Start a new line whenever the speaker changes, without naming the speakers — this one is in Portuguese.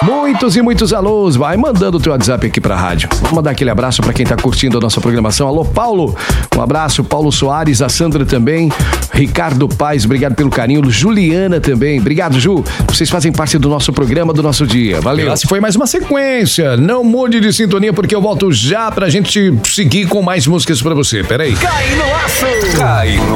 Muitos e muitos alôs. Vai mandando o teu WhatsApp aqui pra rádio. Vamos mandar aquele abraço pra quem tá curtindo a nossa programação. Alô, Paulo. Um abraço. Paulo Soares, a Sandra também. Ricardo Paes, obrigado pelo carinho. Juliana também. Obrigado, Ju. Vocês fazem parte do nosso programa, do nosso dia. Valeu.
Essa foi mais uma sequência. Não mude de sintonia porque eu volto já pra gente seguir com mais músicas pra você. Peraí.
Cai no aço. Cai no